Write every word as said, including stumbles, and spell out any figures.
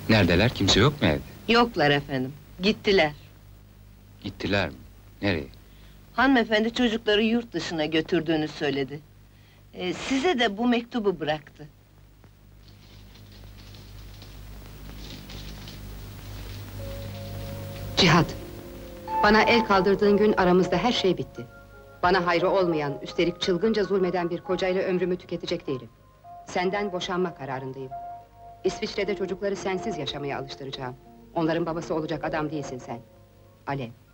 Neredeler, kimse yok mu evde? Yoklar efendim, gittiler. Gittiler mi? Nereye? Hanımefendi çocukları yurt dışına götürdüğünü söyledi. Ee, size de bu mektubu bıraktı. Cihat! Bana el kaldırdığın gün aramızda her şey bitti. Bana hayrı olmayan, üstelik çılgınca zulmeden bir kocayla ömrümü tüketecek değilim. Senden boşanma kararındayım. İsviçre'de çocukları sensiz yaşamaya alıştıracağım. Onların babası olacak adam değilsin sen. Alev.